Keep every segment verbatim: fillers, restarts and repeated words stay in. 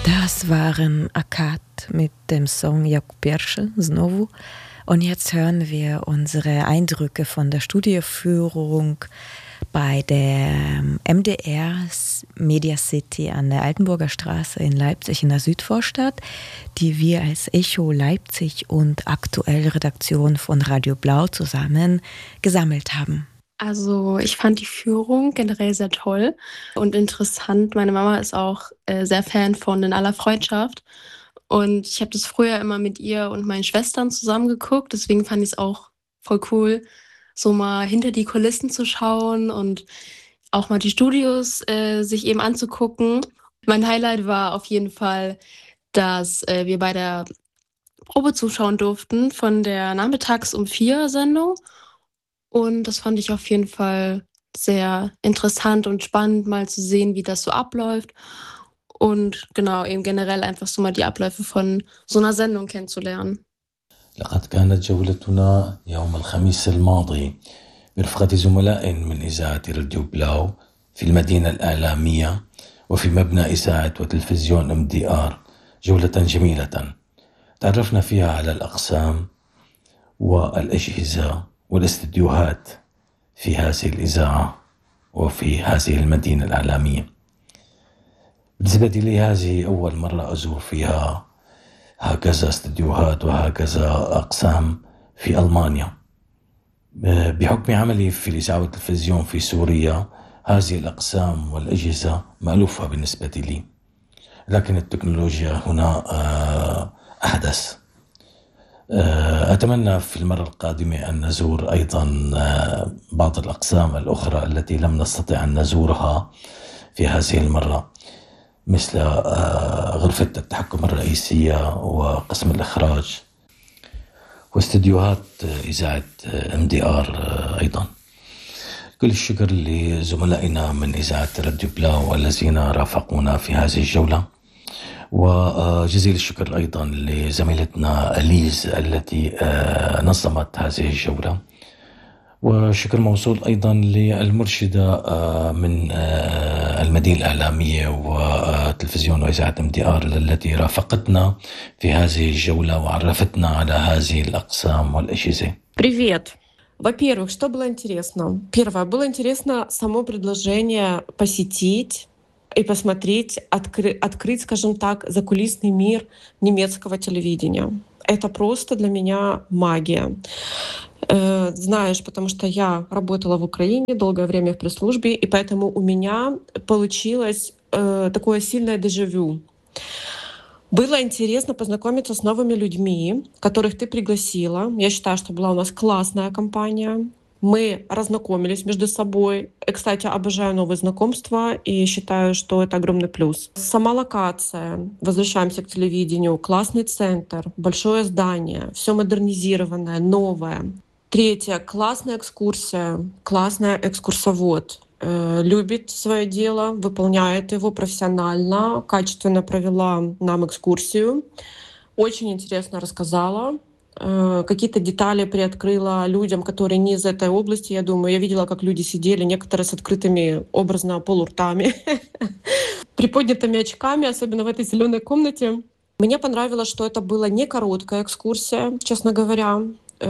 Das waren Akkad mit dem Song Jak Pierwszy, znowu. Und jetzt hören wir unsere Eindrücke von der Studioführung bei der M D R Media City an der Altenburger Straße in Leipzig in der Südvorstadt, die wir als Echo Leipzig und aktuelle Redaktion von Radio Blau zusammen gesammelt haben. Also ich fand die Führung generell sehr toll und interessant. Meine Mama ist auch äh, sehr Fan von In aller Freundschaft und ich habe das früher immer mit ihr und meinen Schwestern zusammen geguckt. Deswegen fand ich es auch voll cool, so mal hinter die Kulissen zu schauen und auch mal die Studios äh, sich eben anzugucken. Mein Highlight war auf jeden Fall, dass äh, wir bei der Probe zuschauen durften von der Nachmittags um vier Sendung. Und das fand ich auf jeden Fall sehr interessant und spannend, mal zu sehen, wie das so abläuft. Und genau, eben generell einfach so mal die Abläufe von so einer Sendung kennenzulernen. لقد كانت جولتنا يوم الخميس الماضي برفقة زملاء من إذاعة راديو بلاو في المدينة الإعلامية وفي مبنى إذاعة وتلفزيون ام دي ار جولة جميلة تعرفنا فيها على الأقسام والأجهزة والاستديوهات في هذه الإذاعة وفي هذه المدينة الإعلامية. بالنسبة لي هذه أول مرة أزور فيها هكذا استديوهات وهكذا أقسام في ألمانيا. بحكم عملي في الإذاعة والتلفزيون في سوريا هذه الأقسام والأجهزة مألوفة بالنسبة لي، لكن التكنولوجيا هنا أحدث. أتمنى في المرة القادمة أن نزور أيضا بعض الأقسام الأخرى التي لم نستطع أن نزورها في هذه المرة، مثل غرفة التحكم الرئيسية وقسم الإخراج واستديوهات إذاعة ام دي ار أيضا. كل الشكر لزملائنا من إذاعة راديو بلاو الذين رافقونا في هذه الجولة، وجزيل الشكر أيضا لزميلتنا أليز التي نظمت هذه الجولة، وشكر موصول أيضا للمرشدة من المدينة الإعلامية وتلفزيون وإذاعة ام دي ار التي رافقتنا في هذه الجولة وعرفتنا على هذه الأقسام والأجهزة. Привет! Во-первых, что было интересно? Первое, было интересно само предложение посетить и посмотреть, откры- открыть, скажем так, закулисный мир немецкого телевидения. Это просто для меня магия. Э, знаешь, потому что я работала в Украине долгое время в пресс-службе, и поэтому у меня получилось э, такое сильное дежавю. Было интересно познакомиться с новыми людьми, которых ты пригласила. Я считаю, что была у нас классная компания. Мы разнакомились между собой. И, кстати, обожаю новые знакомства и считаю, что это огромный плюс. Сама локация. Возвращаемся к телевидению. Классный центр, большое здание, все модернизированное, новое. Третье. Классная экскурсия, классная экскурсовод. Э, любит свое дело, выполняет его профессионально, качественно провела нам экскурсию. Очень интересно рассказала. Какие-то детали приоткрыла людям, которые не из этой области. Я думаю, я видела, как люди сидели, некоторые с открытыми, образно, полуртами, приподнятыми очками, особенно в этой зеленой комнате. Мне понравилось, что это была не короткая экскурсия, честно говоря,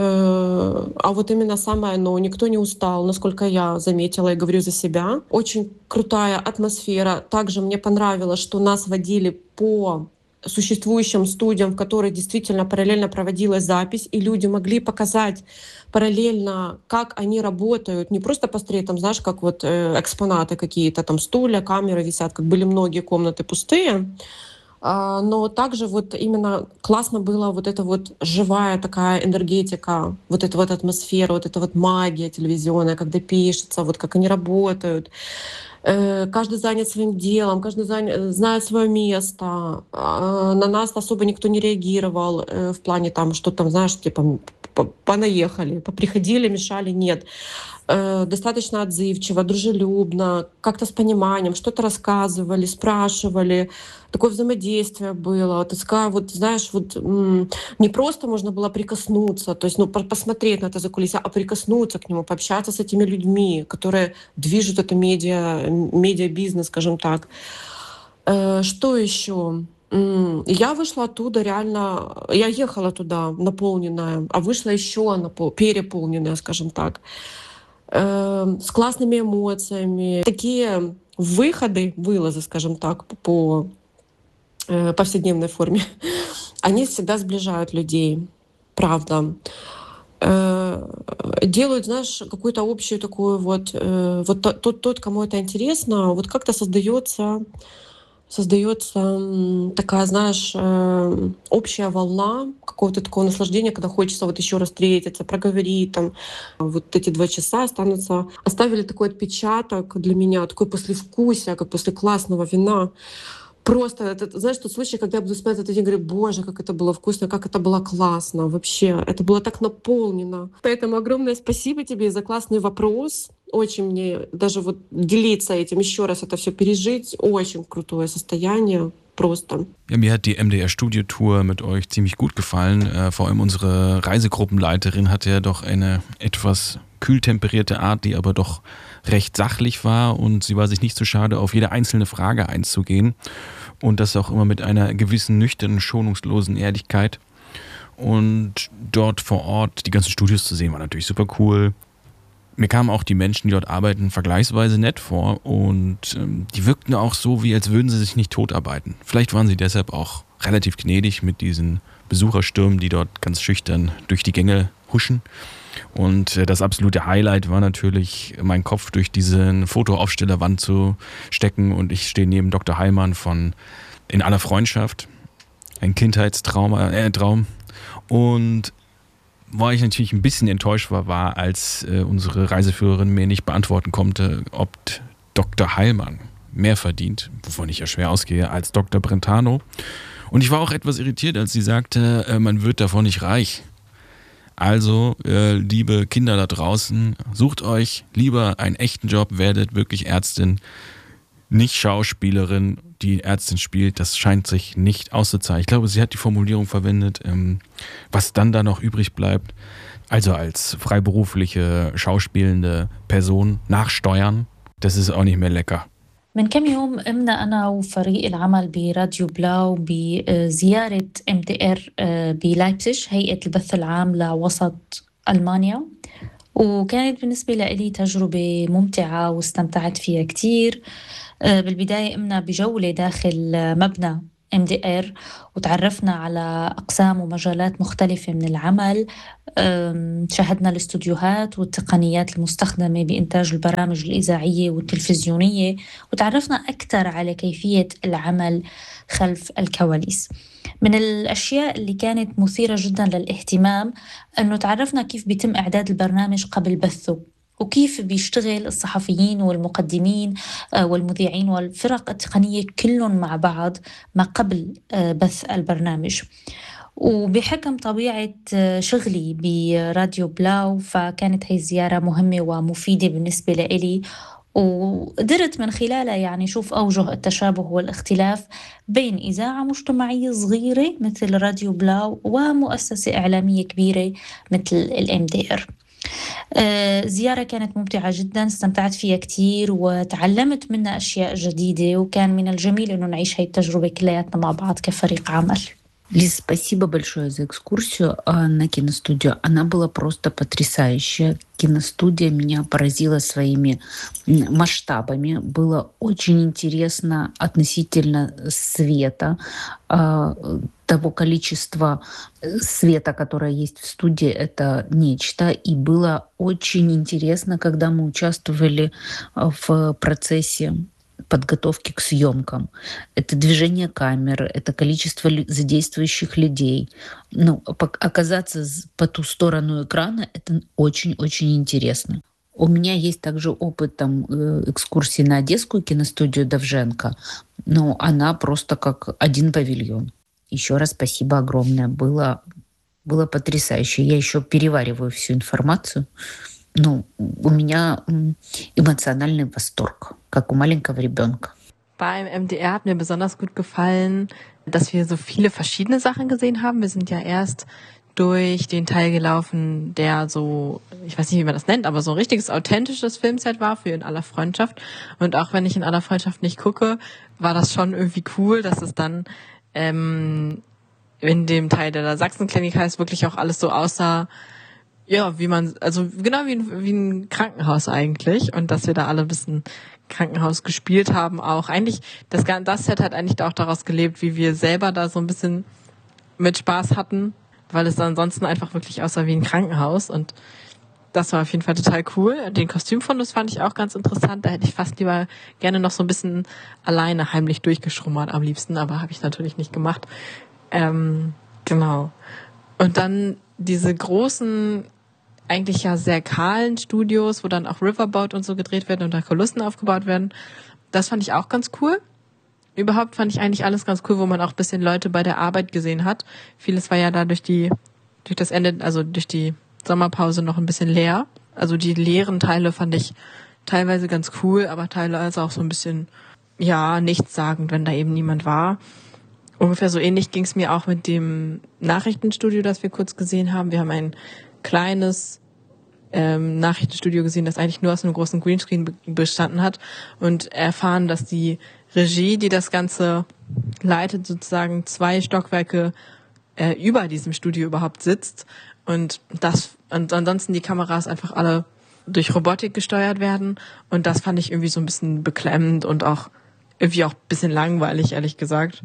а вот именно самое, но никто не устал, насколько я заметила и говорю за себя. Очень крутая атмосфера. Также мне понравилось, что нас водили по существующим студиям, в которых действительно параллельно проводилась запись, и люди могли показать параллельно, как они работают, не просто посмотреть, там, знаешь, как вот э, экспонаты какие-то, там стулья, камеры висят, как были многие комнаты пустые, а, но также вот именно классно было вот эта вот живая такая энергетика, вот эта вот атмосфера, вот эта вот магия телевизионная, когда пишется, вот как они работают. Каждый занят своим делом, каждый занят, знает свое место. На нас особо никто не реагировал в плане там, что там, знаешь, типа понаехали, поприходили, мешали, нет. Достаточно отзывчиво, дружелюбно, как-то с пониманием, что-то рассказывали, спрашивали. Такое взаимодействие было. Такая вот, знаешь, вот не просто можно было прикоснуться, то есть, ну, посмотреть на это закулисье, а прикоснуться к нему, пообщаться с этими людьми, которые движут это медиа, медиа-бизнес, скажем так. Что еще? М, Я вышла оттуда реально, я ехала туда наполненная, а вышла еще напол- переполненная, скажем так, эм, с классными эмоциями. Такие выходы, вылазы, скажем так, по э, повседневной форме, они всегда сближают людей, правда. Э, Делают, знаешь, какую-то общую такую вот, э, вот то- тот, тот, кому это интересно, вот как-то создается Создается м, такая, знаешь, э, общая волна какого-то такого наслаждения, когда хочется вот еще раз встретиться, проговорить там. Вот эти два часа останутся, оставили такой отпечаток для меня, такой послевкусие, как после классного вина. Просто, это, знаешь, тот случай, когда я буду вспоминать этот день, говорю, боже, как это было вкусно, как это было классно вообще. Это было так наполнено. Поэтому огромное спасибо тебе за классный вопрос. Очень мне даже вот делиться этим, еще раз это все пережить, очень крутое состояние. Просто. Ja, mir hat die M D R-Studiotour mit euch ziemlich gut gefallen. Äh, vor allem unsere Reisegruppenleiterin hatte ja doch eine etwas kühltemperierte Art, die aber doch recht sachlich war, und sie war sich nicht zu schade, auf jede einzelne Frage einzugehen, und das auch immer mit einer gewissen nüchternen, schonungslosen Ehrlichkeit. Und dort vor Ort die ganzen Studios zu sehen, war natürlich super cool. Mir kamen auch die Menschen, die dort arbeiten, vergleichsweise nett vor, und ähm, die wirkten auch so, wie als würden sie sich nicht totarbeiten. Vielleicht waren sie deshalb auch relativ gnädig mit diesen Besucherstürmen, die dort ganz schüchtern durch die Gänge huschen. Und äh, das absolute Highlight war natürlich, meinen Kopf durch diese Fotoaufstellerwand zu stecken, und ich stehe neben Doktor Heilmann von In aller Freundschaft. Ein Kindheitstraum, äh, Traum. Und wo ich natürlich ein bisschen enttäuscht war, war, als äh, unsere Reiseführerin mir nicht beantworten konnte, ob Doktor Heilmann mehr verdient, wovon ich ja schwer ausgehe, als Doktor Brentano. Und ich war auch etwas irritiert, als sie sagte, äh, man wird davon nicht reich. Also, äh, liebe Kinder da draußen, sucht euch lieber einen echten Job, werdet wirklich Ärztin, nicht Schauspielerin, die Ärztin spielt. Das scheint sich nicht auszuzahlen. Ich glaube, sie hat die Formulierung verwendet, ähm, was dann da noch übrig bleibt. Also als freiberufliche, schauspielende Person nach Steuern, das ist auch nicht mehr lecker. من كم يوم قمنا أنا وفريق العمل براديو بلاو بزيارة إم دي إر بلايبزيج، هيئة البث العام لوسط ألمانيا، وكانت بالنسبة لي تجربة ممتعة واستمتعت فيها كتير. بالبداية قمنا بجولة داخل مبنى إم دي إر وتعرفنا على أقسام ومجالات مختلفة من العمل. شاهدنا الاستوديوهات والتقنيات المستخدمة بإنتاج البرامج الإذاعية والتلفزيونية، وتعرفنا أكثر على كيفية العمل خلف الكواليس. من الأشياء اللي كانت مثيرة جدا للاهتمام أنه تعرفنا كيف بيتم إعداد البرنامج قبل بثه، وكيف بيشتغل الصحفيين والمقدمين والمذيعين والفرق التقنية كلهم مع بعض ما قبل بث البرنامج. وبحكم طبيعة شغلي براديو بلاو فكانت هاي الزيارة مهمة ومفيدة بالنسبة لي، وقدرت من خلالها يعني شوف أوجه التشابه والاختلاف بين إذاعة مجتمعية صغيرة مثل راديو بلاو ومؤسسة إعلامية كبيرة مثل الإم دي إر. زيارة كانت ممتعة جدا، استمتعت فيها كتير وتعلمت منها أشياء جديدة، وكان من الجميل أنه نعيش هاي التجربة كلياتنا مع بعض كفريق عمل. Лиз, спасибо большое за экскурсию на киностудию. Она была просто потрясающая. Киностудия меня поразила своими масштабами. Было очень интересно относительно света, того количества света, которое есть в студии, это нечто. И было очень интересно, когда мы участвовали в процессе подготовки к съемкам. Это движение камеры, это количество задействующих людей. Ну, оказаться по ту сторону экрана — это очень-очень интересно. У меня есть также опыт там, экскурсии на Одесскую киностудию Довженко, но она просто как один павильон. Еще раз спасибо огромное. Было, было потрясающе. Я еще перевариваю всю информацию. Ну, у меня эмоциональный восторг, как у маленького ребенка. Beim M D R hat mir besonders gut gefallen, dass wir so viele verschiedene Sachen gesehen haben. Wir sind ja erst durch den Teil gelaufen, der so, ich weiß nicht, wie man das nennt, aber so ein richtiges, authentisches Filmset war für In aller Freundschaft. Und auch wenn ich In aller Freundschaft nicht gucke, war das schon irgendwie cool, dass es dann ähm, in dem Teil, der da Sachsenklinik heißt, wirklich auch alles so aussah, ja, wie man, also genau wie ein, wie ein Krankenhaus eigentlich. Und dass wir da alle ein bisschen Krankenhaus gespielt haben auch. Eigentlich, das, das Set hat eigentlich auch daraus gelebt, wie wir selber da so ein bisschen mit Spaß hatten, weil es ansonsten einfach wirklich aussah wie ein Krankenhaus. Und das war auf jeden Fall total cool. Den Kostümfundus fand ich auch ganz interessant. Da hätte ich fast lieber gerne noch so ein bisschen alleine heimlich durchgeschrummert am liebsten, aber habe ich natürlich nicht gemacht. Ähm, genau. Und dann diese großen, eigentlich ja sehr kahlen Studios, wo dann auch Riverboat und so gedreht werden und da Kulissen aufgebaut werden. Das fand ich auch ganz cool. Überhaupt fand ich eigentlich alles ganz cool, wo man auch ein bisschen Leute bei der Arbeit gesehen hat. Vieles war ja da durch die, durch das Ende, also durch die Sommerpause noch ein bisschen leer. Also die leeren Teile fand ich teilweise ganz cool, aber teilweise auch so ein bisschen, ja, nichtssagend, wenn da eben niemand war. Ungefähr so ähnlich ging es mir auch mit dem Nachrichtenstudio, das wir kurz gesehen haben. Wir haben ein kleines ähm, Nachrichtenstudio gesehen, das eigentlich nur aus einem großen Greenscreen be- bestanden hat und erfahren, dass die Regie, die das Ganze leitet, sozusagen zwei Stockwerke äh, über diesem Studio überhaupt sitzt und das und ansonsten die Kameras einfach alle durch Robotik gesteuert werden und das fand ich irgendwie so ein bisschen beklemmend und auch irgendwie auch ein bisschen langweilig, ehrlich gesagt.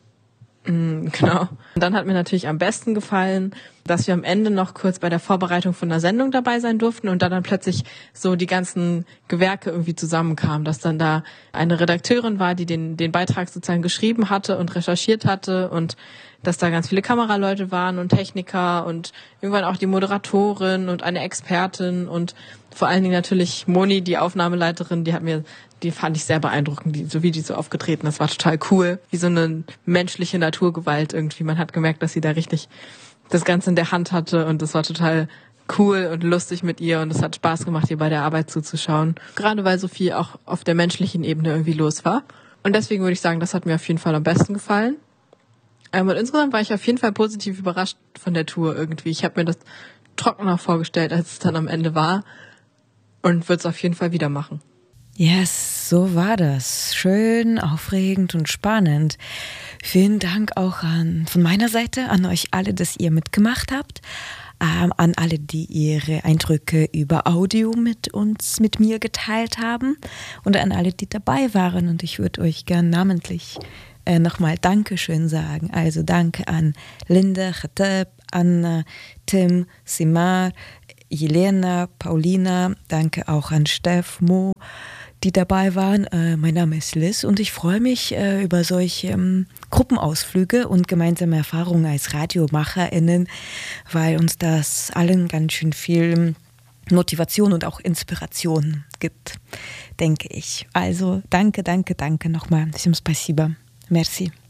Mm, genau. Und dann hat mir natürlich am besten gefallen, dass wir am Ende noch kurz bei der Vorbereitung von der Sendung dabei sein durften und da dann plötzlich so die ganzen Gewerke irgendwie zusammenkamen, dass dann da eine Redakteurin war, die den den Beitrag sozusagen geschrieben hatte und recherchiert hatte und dass da ganz viele Kameraleute waren und Techniker und irgendwann auch die Moderatorin und eine Expertin und vor allen Dingen natürlich Moni, die Aufnahmeleiterin, die hat mir, die fand ich sehr beeindruckend, die, so wie die so aufgetreten, das war total cool, wie so eine menschliche Naturgewalt irgendwie. Man hat gemerkt, dass sie da richtig das Ganze in der Hand hatte und das war total cool und lustig mit ihr und es hat Spaß gemacht, ihr bei der Arbeit zuzuschauen. Gerade weil so viel auch auf der menschlichen Ebene irgendwie los war. Und deswegen würde ich sagen, das hat mir auf jeden Fall am besten gefallen. Ähm, und insgesamt war ich auf jeden Fall positiv überrascht von der Tour irgendwie. Ich habe mir das trockener vorgestellt, als es dann am Ende war und würde es auf jeden Fall wieder machen. Yes, so war das. Schön, aufregend und spannend. Vielen Dank auch an, von meiner Seite an euch alle, dass ihr mitgemacht habt. Ähm, an alle, die ihre Eindrücke über Audio mit uns, mit mir geteilt haben. Und an alle, die dabei waren. Und ich würde euch gern namentlich äh, nochmal Dankeschön sagen. Also danke an Linda, Khatab, Anna, Tim, Simar, Jelena, Paulina. Danke auch an Steff, Mo, die dabei waren. Äh, mein Name ist Liz und ich freue mich äh, über solche ähm, Gruppenausflüge und gemeinsame Erfahrungen als RadiomacherInnen, weil uns das allen ganz schön viel Motivation und auch Inspiration gibt, denke ich. Also danke, danke, danke nochmal. Всем спасибо. Merci.